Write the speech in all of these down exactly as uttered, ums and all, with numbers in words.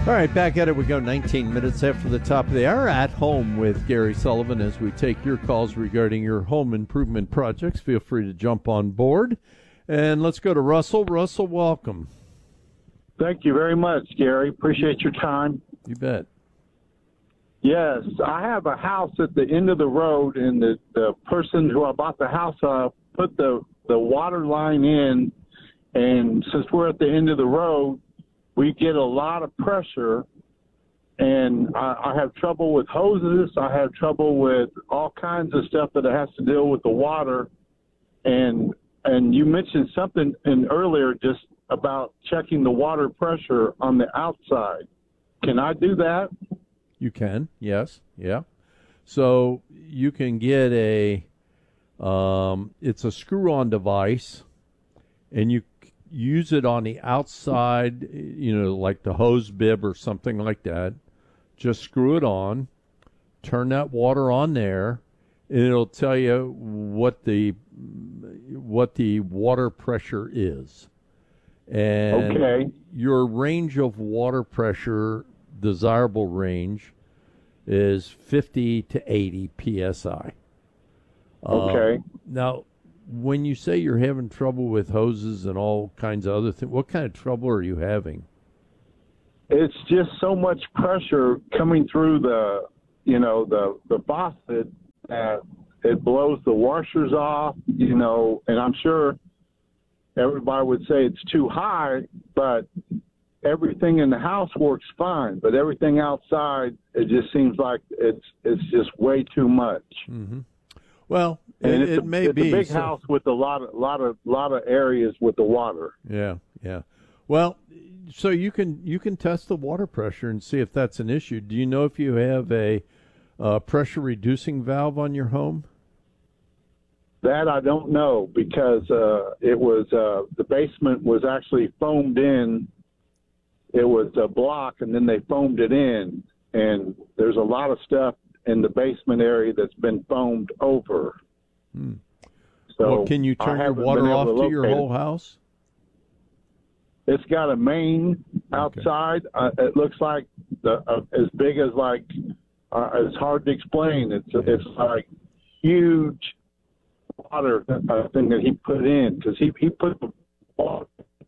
All right, back at it we go. nineteen minutes after the top of the hour, at home with Gary Sullivan as we take your calls regarding your home improvement projects. Feel free to jump on board. And let's go to Russell. Russell, welcome. Thank you very much, Gary. Appreciate your time. You bet. Yes, I have a house at the end of the road, and the, the person who I bought the house of put the, the water line in, and since we're at the end of the road, we get a lot of pressure, and I, I have trouble with hoses. I have trouble with all kinds of stuff that has to deal with the water. And and you mentioned something in earlier just about checking the water pressure on the outside. Can I do that? You can, yes, yeah. So you can get a, um, it's a screw-on device, and you use it on the outside, you know, like the hose bib or something like that. Just screw it on, turn that water on there, and it'll tell you what the what the water pressure is. And okay. Your range of water pressure, desirable range, is fifty to eighty P S I. Okay. Um, now, when you say you're having trouble with hoses and all kinds of other things, what kind of trouble are you having? It's just so much pressure coming through the, you know, the, the faucet that it blows the washers off, you know, and I'm sure everybody would say it's too high, but everything in the house works fine, but everything outside, it just seems like it's, it's just way too much. Mm-hmm. Well, and it, it's it a, may it's be a big so. house with a lot of lot of lot of areas with the water. Yeah, yeah. Well, so you can you can test the water pressure and see if that's an issue. Do you know if you have a uh, pressure reducing valve on your home? That I don't know because uh, it was uh, the basement was actually foamed in. It was a block, and then they foamed it in, and there's a lot of stuff in the basement area that's been foamed over. Hmm. So well, can you turn your water off to, to your whole house? It's got a main outside. Okay. Uh, it looks like the, uh, as big as like uh, it's hard to explain. It's yeah. it's like huge water uh, thing that he put in because he he put the water.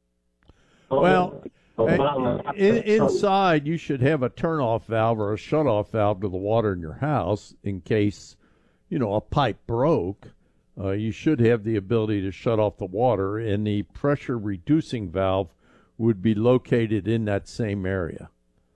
Well. In, inside, you should have a turn-off valve or a shut-off valve to the water in your house in case, you know, a pipe broke. Uh, you should have the ability to shut off the water, and the pressure-reducing valve would be located in that same area.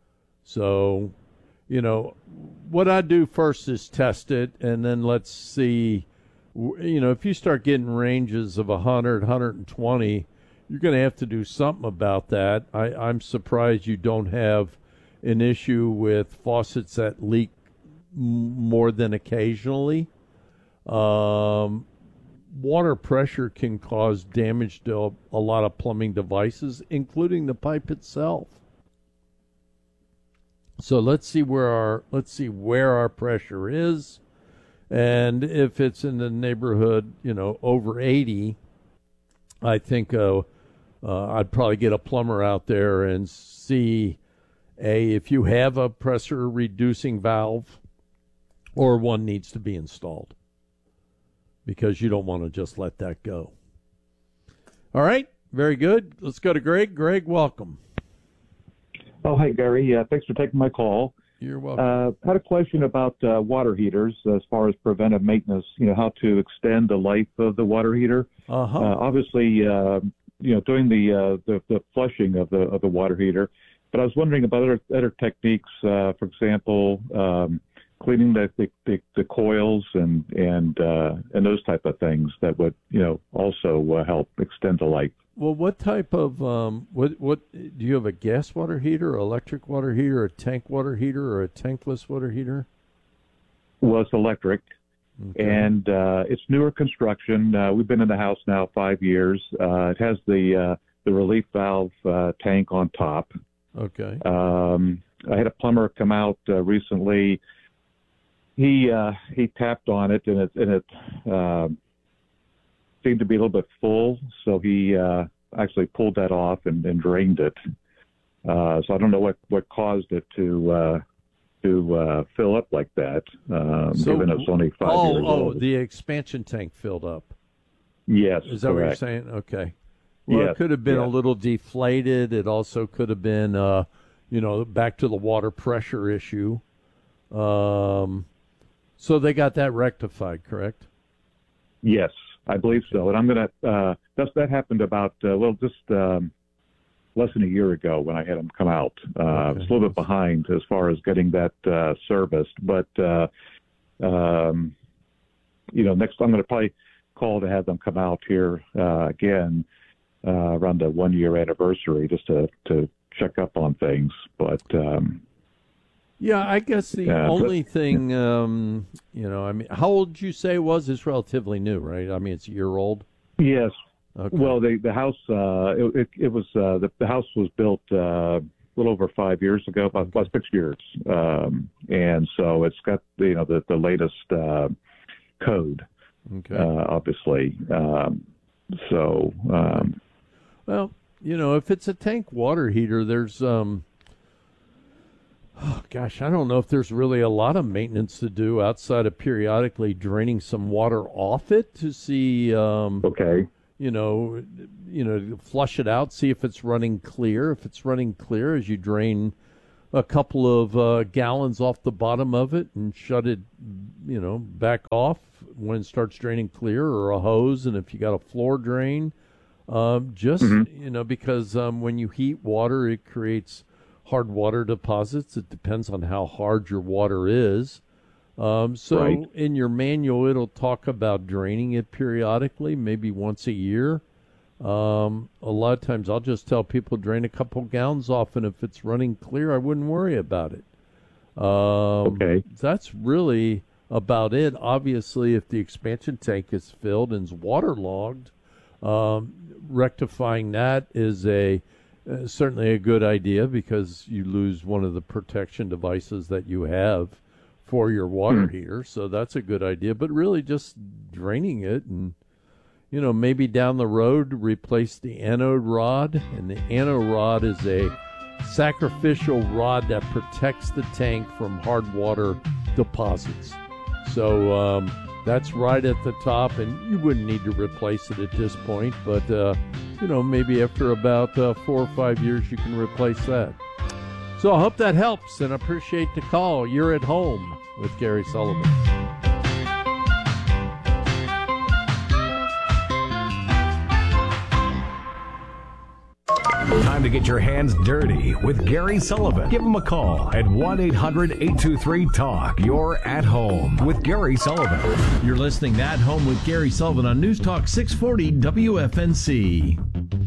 So, you know, what I do first is test it, and then let's see, you know, if you start getting ranges of one hundred, one hundred twenty, you're going to have to do something about that. I, I'm surprised you don't have an issue with faucets that leak m- more than occasionally. Um, water pressure can cause damage to a, a lot of plumbing devices, including the pipe itself. So let's see where our let's see where our pressure is, and if it's in the neighborhood, you know, over eighty, I think. Uh, Uh, I'd probably get a plumber out there and see, A, if you have a pressure reducing valve or one needs to be installed because you don't want to just let that go. All right, very good. Let's go to Greg. Greg, welcome. Oh, hi, Gary. Uh, thanks for taking my call. You're welcome. Uh, I had a question about uh, water heaters as far as preventive maintenance, you know, how to extend the life of the water heater. Uh-huh. Uh, obviously, uh, you know, doing the, uh, the the flushing of the of the water heater. But I was wondering about other other techniques. Uh, for example, um, cleaning the, the, the, the coils and and uh, and those type of things that would, you know, also uh, help extend the life. Well, what type of um, what what do you have? A gas water heater, or electric water heater, a tank water heater, or a tankless water heater? Well, it's electric. Okay. And uh, it's newer construction. Uh, we've been in the house now five years. Uh, it has the uh, the relief valve uh, tank on top. Okay. Um, I had a plumber come out uh, recently. He uh, he tapped on it, and it and it uh, seemed to be a little bit full. So he uh, actually pulled that off and, and drained it. Uh, so I don't know what, what caused it to uh, to uh, fill up like that, um, so, given it's only five oh, years oh, old. Oh, the expansion tank filled up. Yes, Is that correct. what you're saying? Okay. Well, yes, it could have been yes. a little deflated. It also could have been, uh, you know, back to the water pressure issue. Um, so they got that rectified, correct? Yes, I believe so. And I'm going to, uh, that's, that happened about, uh, well, just um, less than a year ago when I had them come out. Uh, Okay. It's a little bit behind as far as getting that uh, serviced. But, uh, um, you know, next I'm going to probably call to have them come out here uh, again uh, around the one-year anniversary just to, to check up on things. But, um, Yeah, I guess the Yeah, but- only thing, um, you know, I mean, how old did you say it was? It's relatively new, right? I mean, it's a year old. yes. Okay. Well, the the house uh, it, it it was uh, the the house was built uh, a little over five years ago, about, about six years, um, and so it's got you know the the latest uh, code, okay. uh, obviously. Um, so um, Well, you know, if it's a tank water heater, there's, um, oh, gosh, I don't know if there's really a lot of maintenance to do outside of periodically draining some water off it to see, um, okay, you know, you know, flush it out, see if it's running clear. If it's running clear, as you drain a couple of uh, gallons off the bottom of it and shut it, you know, back off when it starts draining clear, or a hose, and if you got a floor drain. Um, just, Mhm. you know, because um, when you heat water, it creates hard water deposits. It depends on how hard your water is. Um, so Right. in your manual, it'll talk about draining it periodically, maybe once a year. Um, a lot of times I'll just tell people drain a couple gallons off, and if it's running clear, I wouldn't worry about it. Um, Okay. That's really about it. Obviously, if the expansion tank is filled and is waterlogged, um, rectifying that is a uh, certainly a good idea, because you lose one of the protection devices that you have for your water Hmm. heater. So that's a good idea. But really, just draining it, and you know, maybe down the road replace the anode rod. And the anode rod is a sacrificial rod that protects the tank from hard water deposits. So um, that's right at the top, and you wouldn't need to replace it at this point, but uh, you know, maybe after about uh, four or five years you can replace that. So I hope that helps, and appreciate the call. You're at home with Gary Sullivan. Time to get your hands dirty with Gary Sullivan. Give him a call at one eight hundred eight two three talk. You're at home with Gary Sullivan. You're listening to At Home with Gary Sullivan on News Talk six forty W F N C.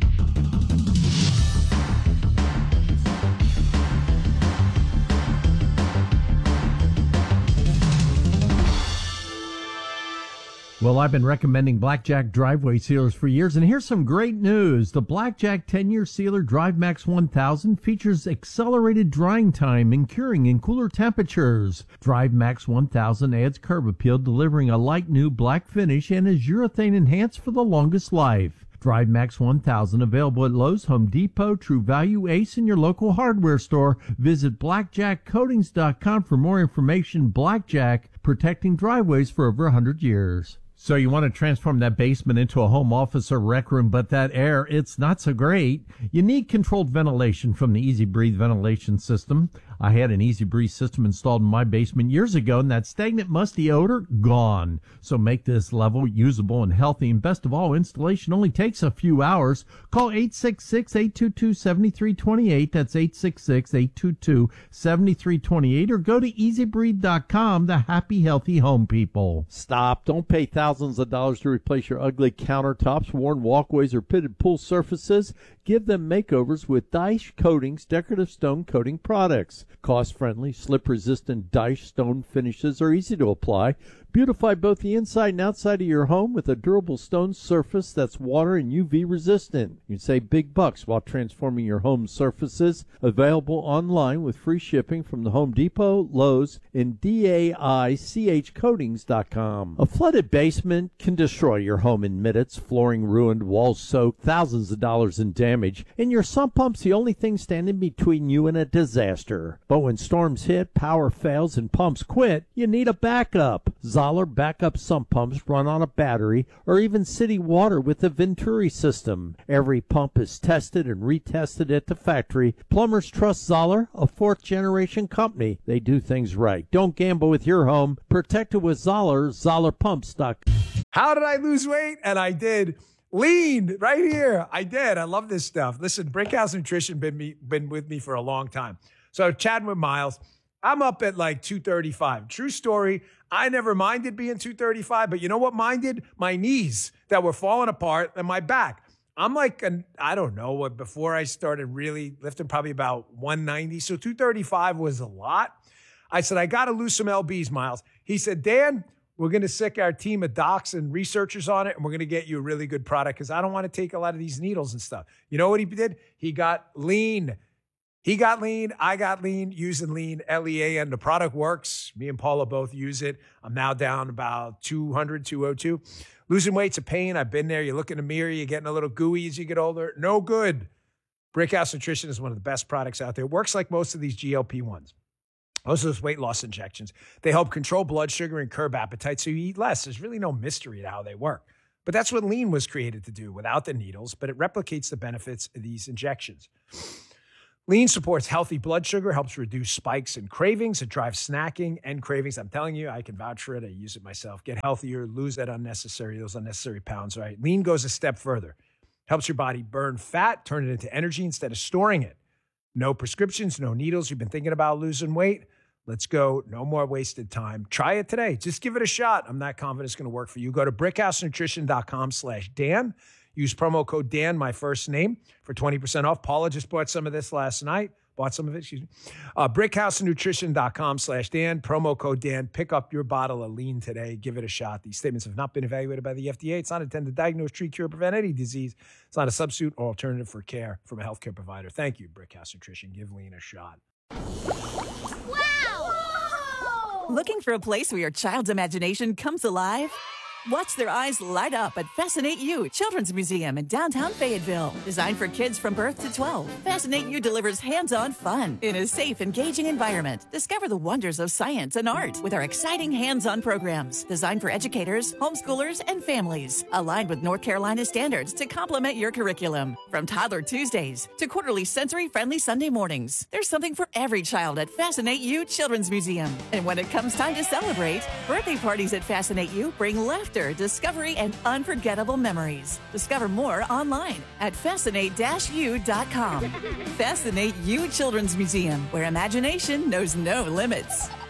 Well, I've been recommending Blackjack driveway sealers for years, and here's some great news. The Blackjack ten-year sealer DriveMax one thousand features accelerated drying time and curing in cooler temperatures. DriveMax one thousand adds curb appeal, delivering a light new black finish, and is urethane enhanced for the longest life. DriveMax one thousand available at Lowe's, Home Depot, True Value, Ace, and your local hardware store. Visit blackjack coatings dot com for more information. Blackjack, protecting driveways for over one hundred years. So you want to transform that basement into a home office or rec room, but that air, it's not so great. You need controlled ventilation from the Easy Breathe ventilation system. I had an Easy Breathe system installed in my basement years ago, and that stagnant, musty odor, gone. So make this level usable and healthy, and best of all, installation only takes a few hours. Call eight six six, eight two two, seven three two eight. That's eight six six, eight two two, seven three two eight, or go to easy breathe dot com, the happy, healthy home people. Stop. Don't pay thousands of dollars to replace your ugly countertops, worn walkways, or pitted pool surfaces. Give them makeovers with Daesh Coatings decorative stone coating products. Cost-friendly, slip-resistant Daesh stone finishes are easy to apply, Beautify both the inside and outside of your home with a durable stone surface that's water and U V resistant. You can save big bucks while transforming your home surfaces. Available online with free shipping from the Home Depot, Lowe's, and D A I C H coatings dot com. A flooded basement can destroy your home in minutes. Flooring ruined, walls soaked, thousands of dollars in damage, and your sump pump's the only thing standing between you and a disaster. But when storms hit, power fails, and pumps quit, you need a backup. Zoller backup sump pumps run on a battery or even city water with the Venturi system. Every pump is tested and retested at the factory. Plumbers trust Zoller, a fourth-generation company. They do things right. Don't gamble with your home. Protect it with Zoller, Zoller Pumps dot com. How did I lose weight? And I did. Lean right here. I did. I love this stuff. Listen, Brickhouse Nutrition been me been with me for a long time. So chatting with Miles, I'm up at like two thirty-five. True story. I never minded being two thirty-five, but you know what minded? My knees that were falling apart and my back. I'm like, an, I don't know, what before I started really lifting, probably about one ninety. So two thirty-five was a lot. I said, I got to lose some L Bs, Miles. He said, Dan, we're going to sick our team of docs and researchers on it, and we're going to get you a really good product because I don't want to take a lot of these needles and stuff. You know what he did? He got lean. He got lean. I got lean using lean, L E A N. The product works. Me and Paula both use it. I'm now down about two hundred, two oh two. Losing weight's a pain. I've been there. You look in the mirror, you're getting a little gooey as you get older. No good. Brickhouse Nutrition is one of the best products out there. It works like most of these G L P ones. Most of those weight loss injections. They help control blood sugar and curb appetite so you eat less. There's really no mystery to how they work. But that's what lean was created to do without the needles, but it replicates the benefits of these injections. Lean supports healthy blood sugar, helps reduce spikes and cravings. It drives snacking and cravings. I'm telling you, I can vouch for it. I use it myself. Get healthier, lose that unnecessary, those unnecessary pounds, right? Lean goes a step further. Helps your body burn fat, turn it into energy instead of storing it. No prescriptions, no needles. You've been thinking about losing weight? Let's go. No more wasted time. Try it today. Just give it a shot. I'm not confident it's going to work for you. Go to brickhousenutrition.com slash Dan. Use promo code Dan, my first name, for twenty percent off. Paula just bought some of this last night. Bought some of it, excuse me. Uh, brickhousenutrition.com slash Dan. Promo code Dan. Pick up your bottle of lean today. Give it a shot. These statements have not been evaluated by the F D A. It's not intended to diagnose, treat, cure, or prevent any disease. It's not a substitute or alternative for care from a healthcare provider. Thank you, Brickhouse Nutrition. Give lean a shot. Wow! Whoa! Looking for a place where your child's imagination comes alive? Watch their eyes light up at Fascinate You Children's Museum in downtown Fayetteville. Designed for kids from birth to twelve, Fascinate You delivers hands-on fun in a safe, engaging environment. Discover the wonders of science and art with our exciting hands-on programs designed for educators, homeschoolers, and families. Aligned with North Carolina standards to complement your curriculum. From Toddler Tuesdays to quarterly sensory-friendly Sunday mornings, there's something for every child at Fascinate You Children's Museum. And when it comes time to celebrate, birthday parties at Fascinate You bring laughter, discovery, and unforgettable memories. Discover more online at fascinate dash u dot com. Fascinate You Children's Museum, where imagination knows no limits.